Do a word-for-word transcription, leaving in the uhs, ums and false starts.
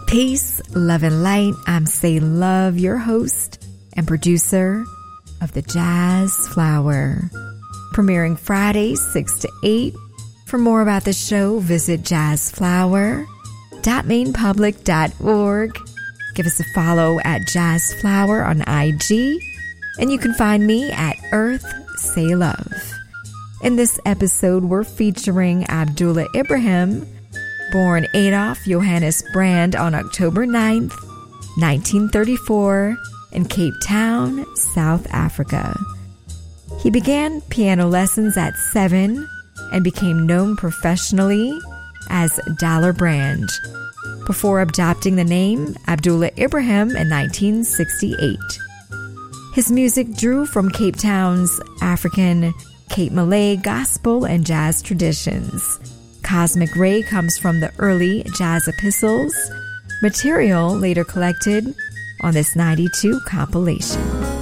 Peace, love, and light. I'm Say Love, your host and producer of The Jazz Flower. Premiering Fridays, six to eight. For more about the show, visit jazz flower dot maine public dot org. Give us a follow at Jazz Flower on I G. And you can find me at Earth Say Love. In this episode, we're featuring Abdullah Ibrahim, born Adolf Johannes Brand on October ninth, nineteen thirty-four, in Cape Town, South Africa. He began piano lessons at seven and became known professionally as Dollar Brand before adopting the name Abdullah Ibrahim in nineteen sixty-eight. His music drew from Cape Town's African, Cape Malay, gospel, and jazz traditions. Cosmic Ray comes from the early jazz epistles, material later collected on this ninety-two compilation.